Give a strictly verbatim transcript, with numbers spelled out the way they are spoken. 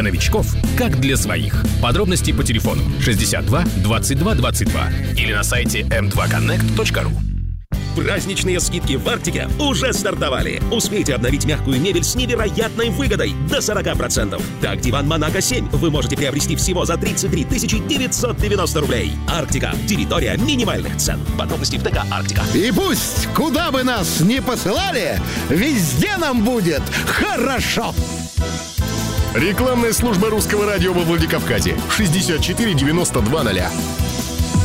Для новичков, как для своих. Подробности по телефону шестьдесят два двадцать два двадцать два или на сайте эм два коннект точка ру. Праздничные скидки в Арктике уже стартовали. Успейте обновить мягкую мебель с невероятной выгодой до сорок процентов. Так, диван Монако семь вы можете приобрести всего за тридцать три тысячи девятьсот девяносто рублей. Арктика. Территория минимальных цен. Подробности в ТК Арктика. И пусть куда бы нас ни посылали, везде нам будет хорошо. Рекламная служба русского радио во Владикавказе. шестьдесят четыре девяносто два ноля.